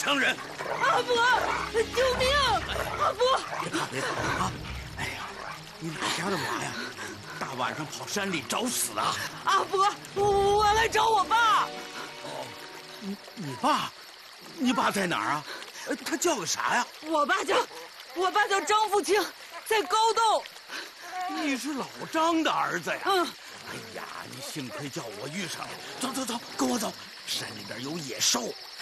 伤人。 阿伯，救命！阿伯， 别怕别怕啊！哎呀，你哪家的娃呀？大晚上跑山里找死啊！ 阿伯，我来找我爸。 哦，你爸？你爸在哪儿啊？他叫个啥呀？ 我爸叫张富清，在高洞。 你是老张的儿子呀？ 嗯。 哎呀，你幸亏叫我遇上了。走走走，跟我走。山里边有野兽，